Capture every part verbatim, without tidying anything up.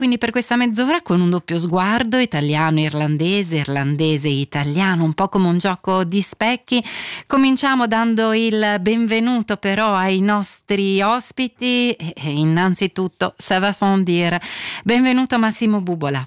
quindi per questa mezz'ora con un doppio sguardo, italiano-irlandese, irlandese-italiano, un po' come un gioco di specchi. Cominciamo dando il benvenuto però ai nostri ospiti e innanzitutto, ça va sans dire, benvenuto Massimo Bubola.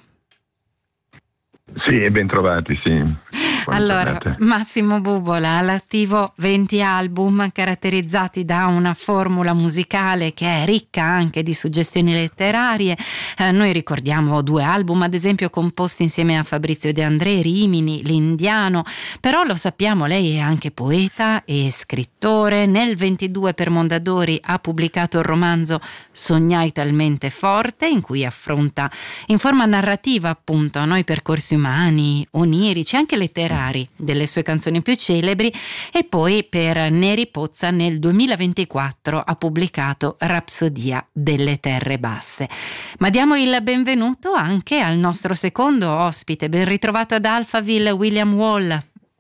Sì, e ben trovati, sì. Allora, Massimo Bubola, all'attivo venti album caratterizzati da una formula musicale che è ricca anche di suggestioni letterarie. Eh, noi ricordiamo due album, ad esempio, composti insieme a Fabrizio De André, Rimini, L'Indiano, però lo sappiamo, lei è anche poeta e scrittore. Nel ventidue per Mondadori ha pubblicato il romanzo Sognai talmente forte, in cui affronta in forma narrativa appunto no, i percorsi umani, onirici, anche letterari delle sue canzoni più celebri, e poi per Neri Pozza nel duemilaventiquattro ha pubblicato Rapsodia delle Terre Basse. Ma diamo il benvenuto anche al nostro secondo ospite, ben ritrovato ad Alphaville, William Wall.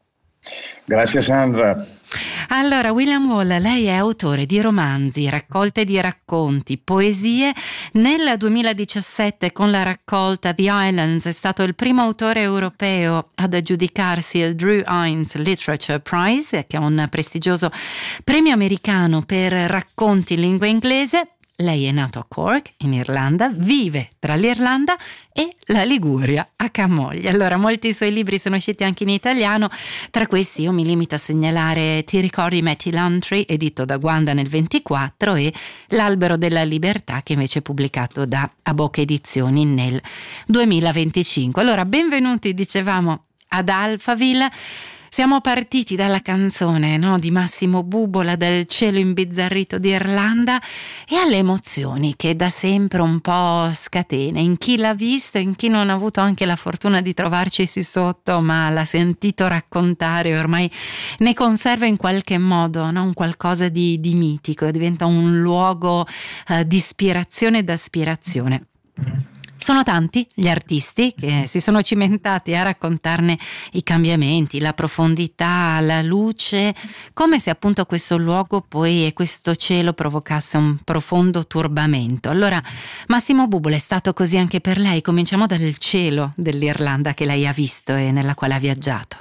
Grazie Sandra. Allora, William Wall, lei è autore di romanzi, raccolte di racconti, poesie. Nel duemiladiciassette con la raccolta The Islands è stato il primo autore europeo ad aggiudicarsi il Drew Hines Literature Prize, che è un prestigioso premio americano per racconti in lingua inglese. Lei è nato a Cork, in Irlanda, vive tra l'Irlanda e la Liguria, a Camogli. Allora, molti suoi libri sono usciti anche in italiano, tra questi io mi limito a segnalare Ti ricordi Matty Lantry, edito da Guanda nel ventiquattro, e L'Albero della Libertà, che invece è pubblicato da Abocca Edizioni nel duemilaventicinque. Allora, benvenuti, dicevamo, ad Alphaville. Siamo partiti dalla canzone no, di Massimo Bubola, Del cielo imbizzarrito d'Irlanda, e alle emozioni che da sempre un po' scatena in chi l'ha visto e in chi non ha avuto anche la fortuna di trovarcisi sotto, ma l'ha sentito raccontare e ormai ne conserva in qualche modo no, un qualcosa di, di mitico, diventa un luogo uh, di ispirazione e d'aspirazione. Sono tanti gli artisti che si sono cimentati a raccontarne i cambiamenti, la profondità, la luce, come se appunto questo luogo poi e questo cielo provocasse un profondo turbamento. Allora, Massimo Bubola, è stato così anche per lei? Cominciamo dal cielo dell'Irlanda che lei ha visto e nella quale ha viaggiato.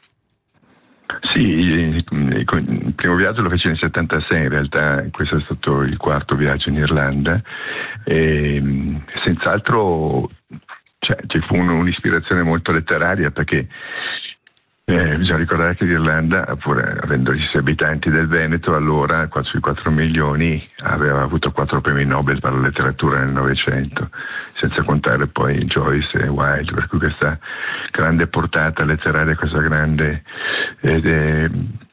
Sì, il primo viaggio lo fece nel settantasei, in realtà questo è stato il quarto viaggio in Irlanda, e senz'altro cioè, ci fu un'ispirazione molto letteraria, perché eh, bisogna ricordare che l'Irlanda, pur avendo gli abitanti del Veneto, allora sui quattro milioni aveva avuto quattro premi Nobel per la letteratura nel Novecento, senza contare poi Joyce e Wilde, per cui questa grande portata letteraria, questa grande eh,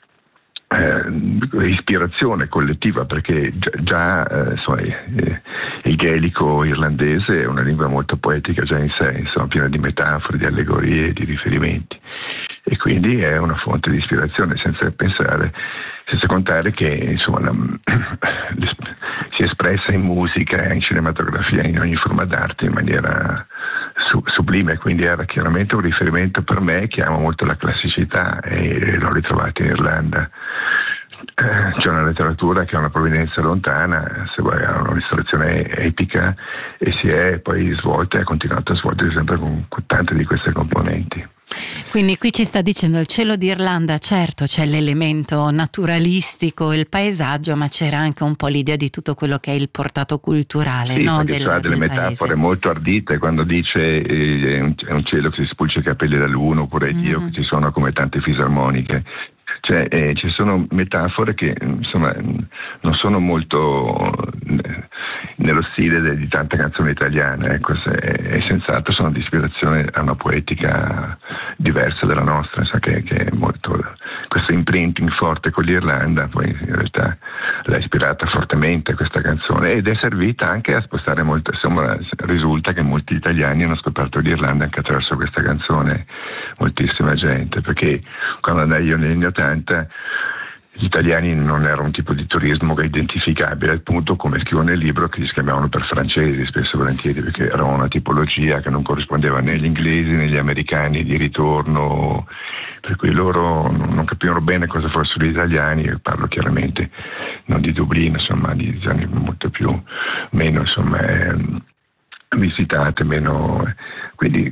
eh, ispirazione collettiva, perché già, già eh, insomma, eh, il gaelico irlandese è una lingua molto poetica già in sé, insomma, piena di metafore, di allegorie, di riferimenti, e quindi è una fonte di ispirazione, senza pensare, senza contare che insomma la, si è espressa in musica, in cinematografia, in ogni forma d'arte in maniera su, sublime, quindi era chiaramente un riferimento per me, che amo molto la classicità e l'ho ritrovata in Irlanda. C'è una letteratura che ha una provenienza lontana, se vuoi, ha un'istruzione epica, e si è poi svolta e ha continuato a svolgere sempre con, con tante di queste componenti. Quindi qui ci sta dicendo il cielo d'Irlanda, certo c'è l'elemento naturalistico, il paesaggio, ma c'era anche un po' l'idea di tutto quello che è il portato culturale, sì, no, del, del, delle del metafore paese. Molto ardite, quando dice eh, è, un, è un cielo che si spulcia i capelli da luna, oppure mm. Dio che ci sono come tante fisarmoniche. Cioè, eh, ci sono metafore che insomma non sono molto eh, nello stile de, di tante canzoni italiane, ecco, se, e senz'altro sono di ispirazione a una poetica diversa dalla nostra, so, che, che è molto, questo imprinting forte con l'Irlanda poi in realtà l'ha ispirata fortemente questa canzone, ed è servita anche a spostare molto, insomma risulta che molti italiani hanno scoperto l'Irlanda anche attraverso questa canzone, moltissima gente, perché quando andai io negli anni ottanta gli italiani non era un tipo di turismo che è identificabile, al punto, come scrivo nel libro, che li scambiavano per francesi spesso e volentieri, perché era una tipologia che non corrispondeva né agli inglesi né agli americani di ritorno, per cui loro non capivano bene cosa fossero gli italiani. Io parlo chiaramente non di Dublino, insomma di zone molto più meno insomma eh, visitate, meno, quindi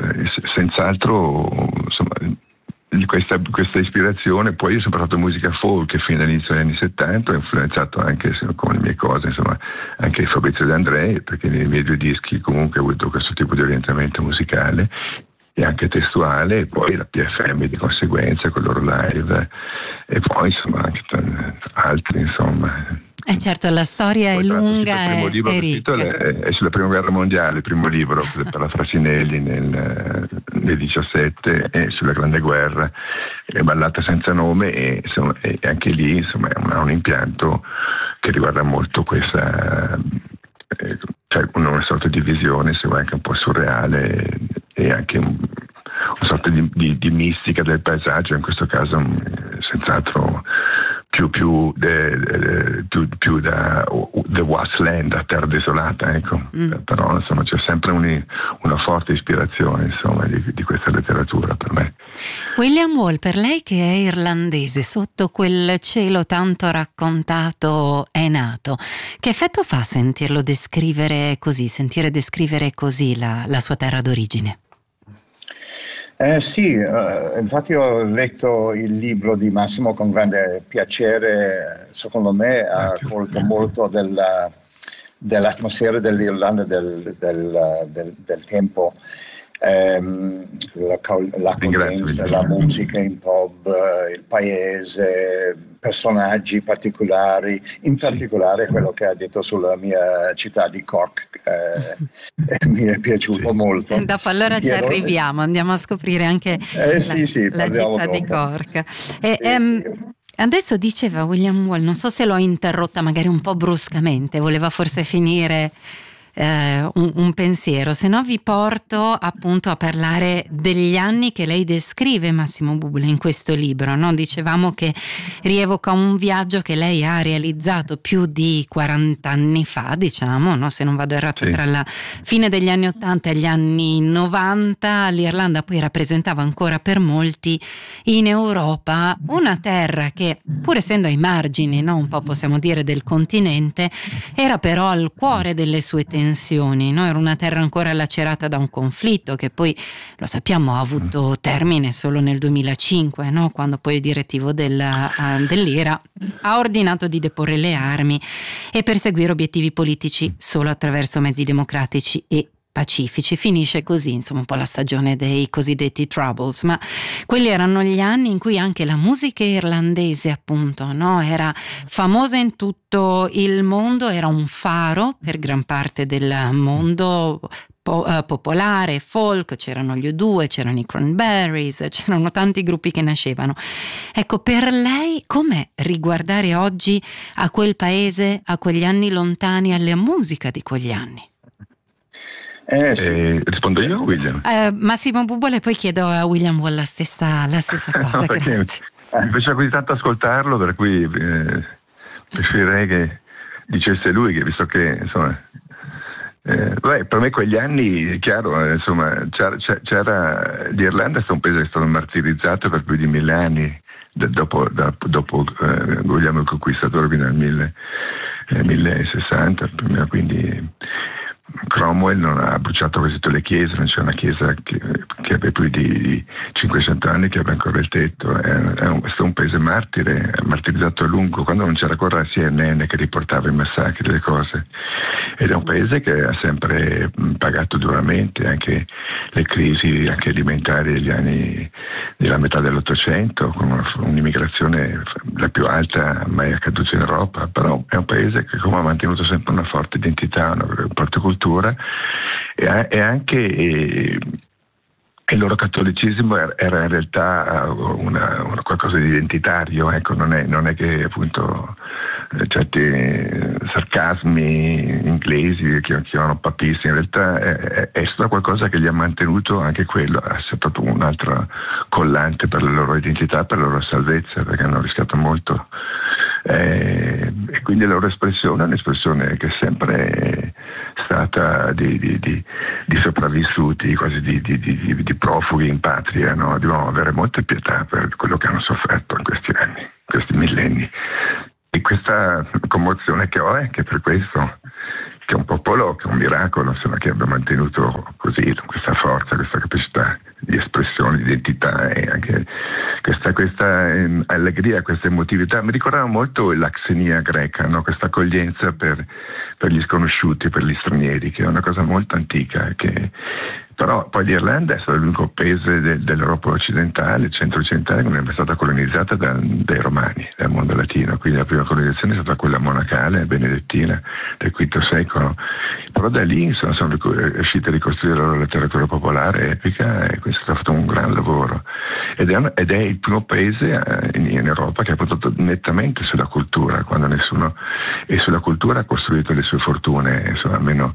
senz'altro insomma questa, questa ispirazione. Poi io ho sempre fatto musica folk fin dall'inizio degli anni settanta, ho influenzato anche con le mie cose, insomma, anche Fabrizio De André, perché nei miei due dischi comunque ho avuto questo tipo di orientamento musicale e anche testuale, e poi la P F M di conseguenza con i loro live, e poi insomma anche altri, insomma. Eh certo, la storia è lunga e libro è ricca. È, è sulla prima guerra mondiale, il primo libro per la Frasinelli nel, nel diciassette, e sulla grande guerra, è Ballata senza nome, e, insomma, e anche lì insomma ha un impianto che riguarda molto questa, eh, cioè una sorta di visione, se vuoi, anche un po' surreale, e anche un, una sorta di, di, di mistica del paesaggio, in questo caso senz'altro più, più, de, de, più, più da The Wasteland, da terra desolata, ecco. Mm. Però insomma c'è sempre un, una forte ispirazione, insomma, di, di questa letteratura per me. William Wall, per lei che è irlandese, sotto quel cielo tanto raccontato è nato, che effetto fa sentirlo descrivere così, sentire descrivere così la, la sua terra d'origine? Eh, sì, uh, infatti ho letto il libro di Massimo con grande piacere. Secondo me ha colto molto della, dell'atmosfera dell'Irlanda del, del, del, del tempo, ehm, l'accoglienza, la musica in pub, il paese, personaggi particolari, in particolare quello che ha detto sulla mia città di Cork, eh, mi è piaciuto molto. E dopo allora ci arriviamo, andiamo a scoprire anche eh, la, sì, sì, la città dopo. di Cork. E, sì, ehm, sì. Adesso diceva William Wall, non so se l'ho interrotta magari un po' bruscamente, voleva forse finire eh, un, un pensiero, se no vi porto appunto a parlare degli anni che lei descrive, Massimo Bublé, in questo libro, no? Dicevamo che rievoca un viaggio che lei ha realizzato più di quaranta anni fa, diciamo, no? Se non vado errato, sì. Tra la fine degli anni ottanta e gli anni novanta, l'Irlanda poi rappresentava ancora per molti in Europa una terra che, pur essendo ai margini, no? Un po' possiamo dire del continente, era però al cuore delle sue tensioni. No? Era una terra ancora lacerata da un conflitto che poi, lo sappiamo, ha avuto termine solo nel duemilacinque, no? Quando poi il direttivo della, uh, dell'I R A ha ordinato di deporre le armi e perseguire obiettivi politici solo attraverso mezzi democratici e pacifici. Finisce così, insomma, un po' la stagione dei cosiddetti Troubles, ma quelli erano gli anni in cui anche la musica irlandese, appunto, no, era famosa in tutto il mondo, era un faro per gran parte del mondo po- uh, popolare, folk, c'erano gli U due, c'erano i Cranberries, c'erano tanti gruppi che nascevano. Ecco, per lei com'è riguardare oggi a quel paese, a quegli anni lontani, alla musica di quegli anni? Eh, sì. eh, rispondo io, William? Eh, Massimo Bublé, poi chiedo a William Wall la stessa, la stessa cosa. No, grazie. Mi piaceva così tanto ascoltarlo, per cui eh, preferirei che dicesse lui, che visto che insomma, eh, beh, per me quegli anni, chiaro, eh, insomma, c'era, c'era l'Irlanda è stato un paese che è stato martirizzato per più di mille anni, da, dopo, da, dopo eh, Guglielmo il Conquistatore, fino al mille, eh, millesessanta, quindi Cromwell non ha bruciato quasi tutte le chiese, non c'è una chiesa che, che abbia più di cinquecento anni che abbia ancora il tetto. È, è, un, è stato un paese martire, martirizzato a lungo, quando non c'era ancora la C N N che riportava i massacri delle cose. Ed è un paese che ha sempre pagato duramente anche le crisi anche alimentari degli anni della metà dell'Ottocento, con una, un'immigrazione la più alta mai accaduta in Europa, però è un paese che come ha mantenuto sempre una forte identità, una forte cultura, e, e anche e, il loro cattolicesimo era in realtà una, una qualcosa di identitario, ecco, non è, non è che appunto certi sarcasmi inglesi che chiamano papisti, in realtà è, è stato qualcosa che gli ha mantenuto anche quello, è stato un altro collante per la loro identità, per la loro salvezza, perché hanno rischiato molto, eh, e quindi la loro espressione è un'espressione che è sempre stata di, di, di, di sopravvissuti, quasi di, di, di, di profughi in patria, no? Dobbiamo avere molta pietà per quello che hanno sofferto in questi anni, in questi millenni. E questa commozione che ho è che per questo che è un popolo, che è un miracolo, insomma, che abbia mantenuto così questa forza, questa capacità di espressione, di identità e anche questa, questa eh, allegria, questa emotività. Mi ricordava molto la xenia greca, no? Questa accoglienza per, per gli sconosciuti, per gli stranieri, che è una cosa molto antica, che però poi l'Irlanda è stato l'unico paese de, dell'Europa occidentale, centro-occidentale, che non è mai stata colonizzata da, dai romani, dal mondo latino, quindi la prima colonizzazione è stata quella monacale, benedettina, del quinto secolo, però da lì insomma, sono riusciti a ricostruire la letteratura popolare epica e questo è stato un gran lavoro ed è, un, ed è il primo paese in, in Europa che ha puntato nettamente sulla cultura, quando nessuno, e sulla cultura ha costruito le sue fortune, insomma, almeno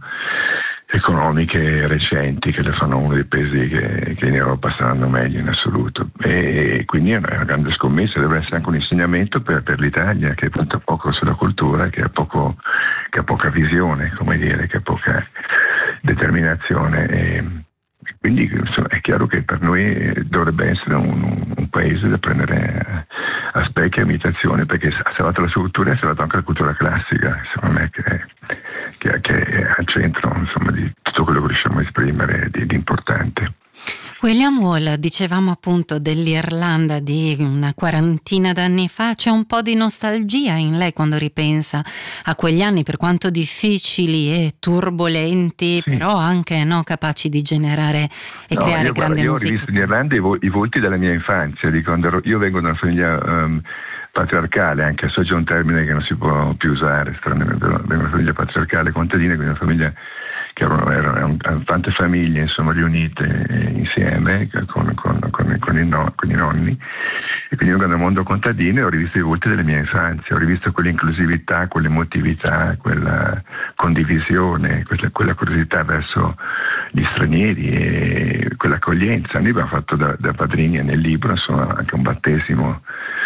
economiche recenti, che le fanno uno dei paesi che, che in Europa saranno meglio in assoluto, e quindi è una grande scommessa, deve essere anche un insegnamento per, per l'Italia, che punta poco sulla cultura, che ha, poco, che ha poca visione, come dire, che ha poca determinazione, e quindi insomma, è chiaro che per noi dovrebbe essere un, un paese da prendere a, a specchio e imitazione, perché ha salvato la sua cultura e ha salvato anche la cultura classica, secondo me, che Che, che è al centro, insomma, di tutto quello che riusciamo a esprimere di, di importante. William Wall, dicevamo appunto dell'Irlanda di una quarantina d'anni fa, c'è un po' di nostalgia in lei quando ripensa a quegli anni, per quanto difficili e turbolenti, sì, però anche no, capaci di generare e no, creare io, grande guarda, musica. Io ho rivisto in Irlanda i, vo- i volti della mia infanzia, di quando ero, io vengo da una famiglia um, patriarcale, anche se c'è un termine che non si può più usare, stranamente, però vengo da una famiglia patriarcale contadina, quindi una famiglia che erano, erano, erano tante famiglie insomma riunite insieme con, con, con, con, i no, con i nonni, e quindi io nel mondo contadino e ho rivisto i volti delle mie infanzie, ho rivisto quell'inclusività, quell'emotività, quella condivisione, quella, quella curiosità verso gli stranieri e quell'accoglienza. Noi abbiamo fatto da, da padrini nel libro insomma anche un battesimo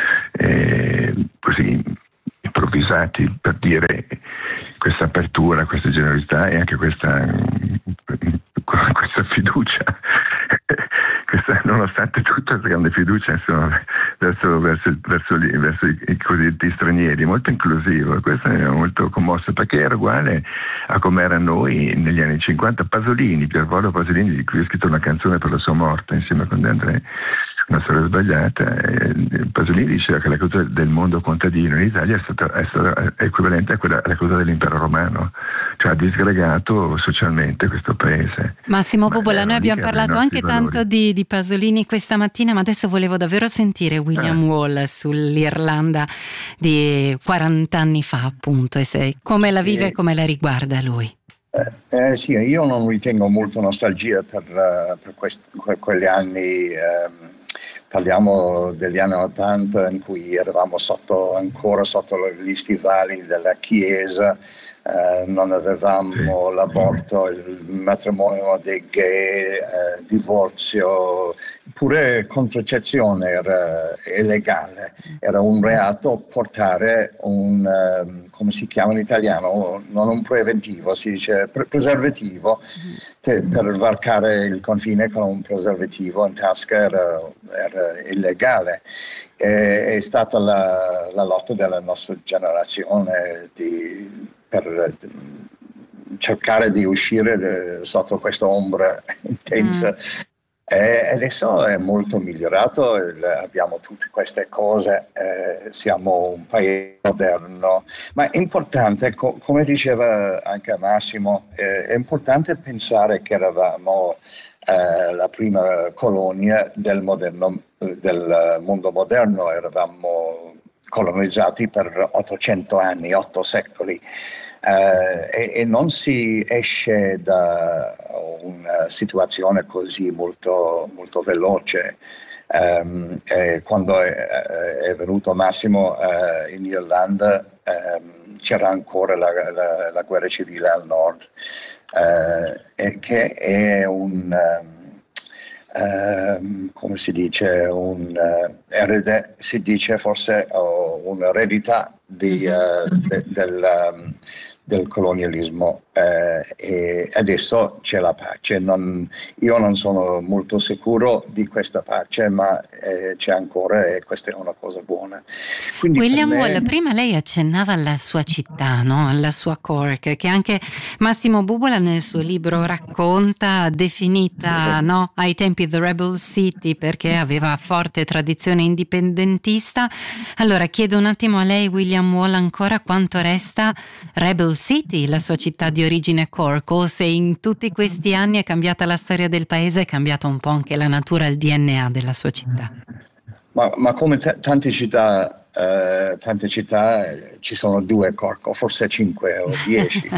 eh, così improvvisati per dire questa apertura, questa generosità e anche questa, questa fiducia, questa, nonostante tutta questa grande fiducia insomma, verso, verso, verso, gli, verso i, i cosiddetti stranieri, molto inclusivo. Questo mi ha molto commosso, perché era uguale a come era noi negli anni cinquanta. Pasolini, Pierpaolo Pasolini, di cui ho scritto una canzone per la sua morte insieme con De André, una storia sbagliata. Pasolini diceva che la cosa del mondo contadino in Italia è stata, è stata equivalente a quella, alla cosa dell'impero romano, cioè ha disgregato socialmente questo paese. Massimo Bubola, noi abbiamo parlato anche valori. tanto di, di Pasolini questa mattina, ma adesso volevo davvero sentire William eh. Wall sull'Irlanda di quaranta anni fa, appunto, e se, come la vive e come la riguarda lui. Eh, eh, sì, io non ritengo molto nostalgia per, uh, per, questi, que- quegli anni, um, parliamo degli anni ottanta in cui eravamo sotto, ancora sotto gli stivali della Chiesa, uh, non avevamo sì. l'aborto, il matrimonio dei gay, uh, divorzio, pure contraccezione era illegale, era un reato portare un, uh, come si chiama in italiano, non un preventivo, si dice pre- preservativo, te, per varcare il confine con un preservativo in tasca era, era illegale. E, è stata la, la lotta della nostra generazione di, per cercare di uscire de, sotto questa ombra intensa. Mm. E adesso è molto migliorato, abbiamo tutte queste cose, eh, siamo un paese moderno, ma è importante, co- come diceva anche Massimo, eh, è importante pensare che eravamo eh, la prima colonia del, moderno, del mondo moderno, eravamo colonizzati per ottocento anni, otto secoli. Uh, e, e non si esce da una situazione così molto, molto veloce. Um, e quando è, è venuto Massimo uh, in Irlanda um, c'era ancora la, la, la guerra civile al nord, uh, e che è un... Um, Uh, come si dice, un uh, erede, si dice forse uh, un'eredità di, uh, de, del, um, del colonialismo, eh, e adesso c'è la pace. Non, io non sono molto sicuro di questa pace, ma eh, c'è ancora e questa è una cosa buona. Quindi William me... Wall, prima lei accennava alla sua città, no? Alla sua Cork, che anche Massimo Bubola nel suo libro racconta, definita, no? Ai tempi The Rebel City, perché aveva forte tradizione indipendentista. Allora chiedo un attimo a lei, William Wall, ancora quanto resta Rebel City, la sua città di origine Cork, o se in tutti questi anni è cambiata la storia del paese, è cambiato un po' anche la natura, il D N A della sua città. Ma, ma come t- tante città, eh, tante città eh, ci sono due Cork, o forse cinque o dieci.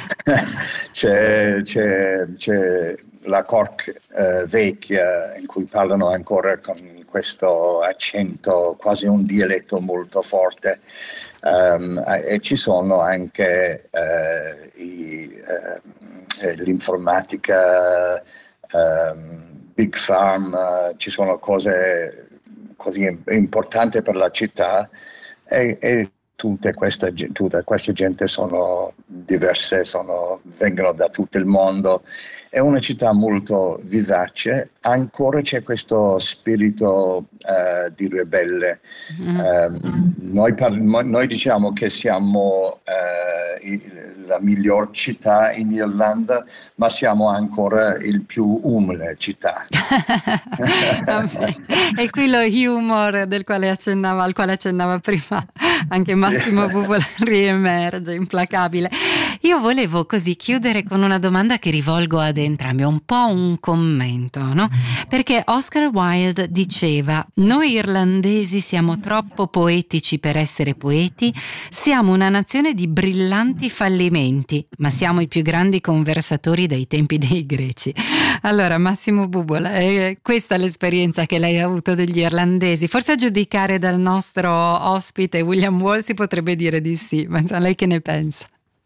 c'è, c'è, c'è la Cork eh, vecchia, in cui parlano ancora con questo accento, quasi un dialetto molto forte. Um, e ci sono anche uh, i, uh, l'informatica, um, Big Pharma, ci sono cose così importanti per la città, e, e tutte questa, tutta questa gente sono diverse, sono, vengono da tutto il mondo. È una città molto vivace, ancora c'è questo spirito uh, di ribelle. Mm. Um, noi, par- noi diciamo che siamo uh, il, la miglior città in Irlanda, ma siamo ancora il più umile città. E qui lo humor del quale accennava, al quale accennava prima anche Massimo sì. Bubola riemerge, implacabile. Io volevo così chiudere con una domanda che rivolgo ad entrambi, un po' un commento, no? Perché Oscar Wilde diceva: noi irlandesi siamo troppo poetici per essere poeti, siamo una nazione di brillanti fallimenti, ma siamo i più grandi conversatori dai tempi dei greci. Allora, Massimo Bubola, è questa l'esperienza che lei ha avuto degli irlandesi? Forse a giudicare dal nostro ospite William Wall si potrebbe dire di sì, ma insomma, lei che ne pensa?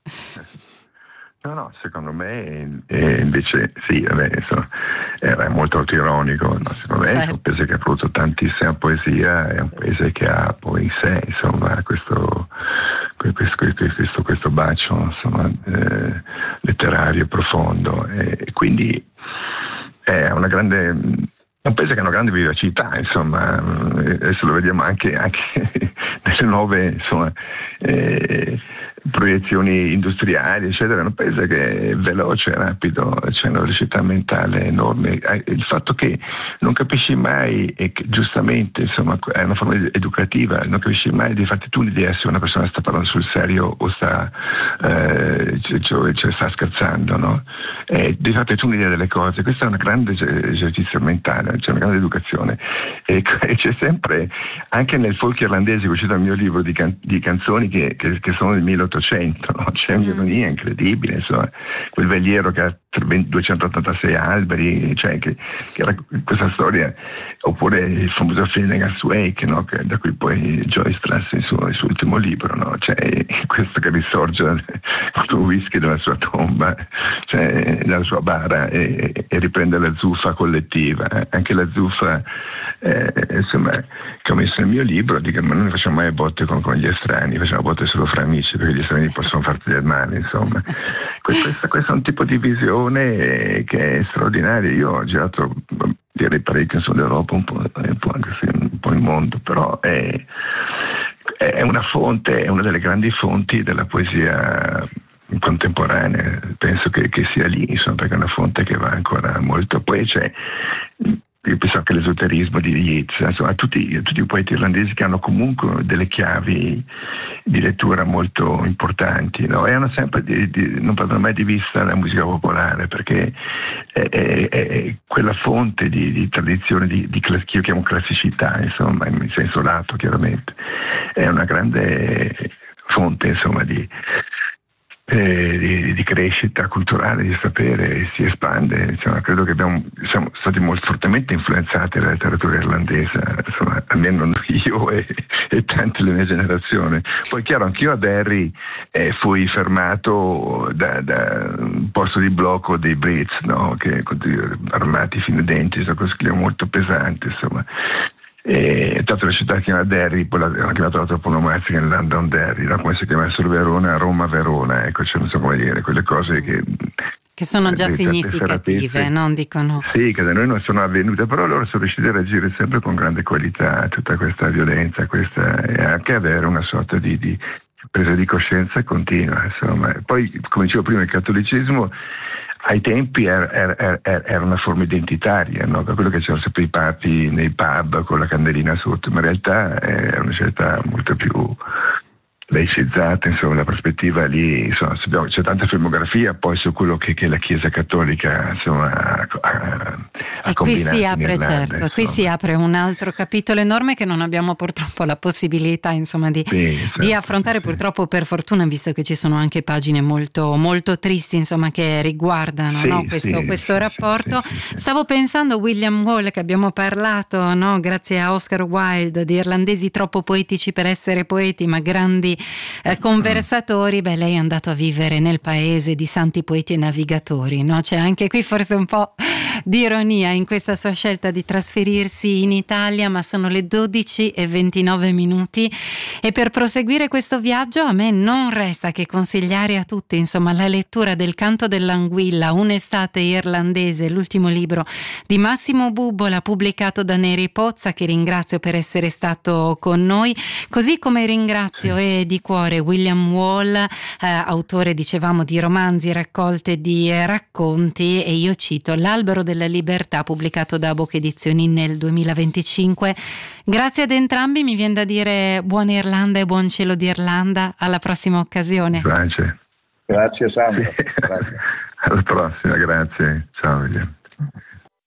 No, no, secondo me eh, invece sì, vabbè, insomma, era molto autoironico, no? Secondo me certo. È un paese che ha prodotto tantissima poesia, è un paese che ha poi in sé, insomma, questo, questo, questo, questo bacio, insomma, eh, letterario profondo, e quindi è una grande... È un paese che ha una grande vivacità, insomma, adesso lo vediamo anche, anche nelle nuove, insomma, eh, proiezioni industriali, eccetera. È un paese che è veloce, rapido, c'è una velocità mentale enorme. Il fatto che non capisci mai, e che giustamente, insomma, è una forma educativa, non capisci mai di farti tu l'idea se una persona sta parlando sul serio o sta, eh, cioè, cioè sta scherzando, no? E di farti tu un'idea delle cose. Questo è un grande esercizio mentale. C'è una grande educazione e, e c'è sempre, anche nel folk irlandese, che ho citato nel mio libro, di, can, di canzoni che, che, che sono del milleottocento, no? C'è un'ironia incredibile, insomma, quel veliero che ha duecentottantasei alberi, cioè che, che era questa storia, oppure il famoso Finnegan's Wake, no? Che, da cui poi Joyce trasse il suo, il suo ultimo libro, no? Cioè questo che risorge con un whisky dalla sua tomba, cioè dalla sua bara, e, e riprende la zuffa collettiva. Anche la zuffa, eh, insomma, che ho messo nel mio libro, dico, ma non facciamo mai botte con, con gli estranei, facciamo botte solo fra amici, perché gli estranei possono farti del male, insomma. Questo, questo è un tipo di visione che è straordinaria. Io ho girato, direi parecchio in Sud-Europa, un po', un po' anche se un po' il mondo, però è, è una fonte, è una delle grandi fonti della poesia contemporanea. Penso che, che sia lì, insomma, perché è una fonte che va ancora molto. Poi c'è, io penso anche all'esoterismo di Yeats, insomma, tutti, tutti i poeti irlandesi che hanno comunque delle chiavi di lettura molto importanti, no? E hanno sempre di, di, non perdono mai di vista la musica popolare, perché è, è, è quella fonte di, di tradizione di, di che io chiamo classicità, insomma, in senso lato chiaramente, è una grande fonte, insomma, di Eh, di, di crescita culturale, di sapere, si espande. Insomma, credo che abbiamo, siamo stati molto fortemente influenzati dalla letteratura irlandese, insomma, almeno io e, e tante della mia generazione. Poi chiaro, anch'io a Derry eh, fui fermato da, da un posto di blocco dei Brits, no? Che armati fino ai denti, sono cose molto pesanti, insomma. E tanto la città si chiama Derry, poi hanno chiamato la toponomastica in London Derry, no? Come si chiamassero Verona, Roma Verona, ecco, cioè, non so come dire, quelle cose che che sono già significative, non dicono? Sì, che da noi non sono avvenute, però loro sono riusciti a reagire sempre con grande qualità a tutta questa violenza, questa, e anche avere una sorta di, di presa di coscienza continua, insomma. Poi, come dicevo prima, il cattolicesmo ai tempi era, era, era, era una forma identitaria, no? Per quello che c'erano sempre i papi nei pub con la candelina sotto, ma in realtà era una scelta molto più laicizzata, insomma, la prospettiva lì, insomma, c'è tanta filmografia poi su quello che, che la Chiesa Cattolica, insomma, ha, ha, ha e qui si apre, Irlanda, certo, insomma. Qui si apre un altro capitolo enorme che non abbiamo purtroppo la possibilità, insomma, di, sì, certo, di affrontare, sì. Purtroppo, per fortuna, visto che ci sono anche pagine molto, molto tristi, insomma, che riguardano sì, no, questo, sì, questo sì, rapporto. sì, sì, sì. Stavo pensando a William Wall, che abbiamo parlato, no, grazie a Oscar Wilde, di irlandesi troppo poetici per essere poeti, ma grandi eh, conversatori. Beh, lei è andato a vivere nel paese di santi poeti e navigatori, no? C'è anche qui forse un po' di ironia in questa sua scelta di trasferirsi in Italia, ma sono le dodici e ventinove minuti e per proseguire questo viaggio a me non resta che consigliare a tutti, insomma, la lettura del Canto dell'Anguilla, un'estate irlandese, l'ultimo libro di Massimo Bubbola pubblicato da Neri Pozza, che ringrazio per essere stato con noi, così come ringrazio e di cuore William Wall, eh, autore, dicevamo, di romanzi, raccolte di eh, racconti, e io cito L'Albero della Libertà, pubblicato da Boca Edizioni nel duemilaventicinque. Grazie ad entrambi, mi viene da dire buona Irlanda e buon cielo di Irlanda, alla prossima occasione. Grazie. Grazie Sandro. Grazie. Alla prossima, grazie. Ciao William.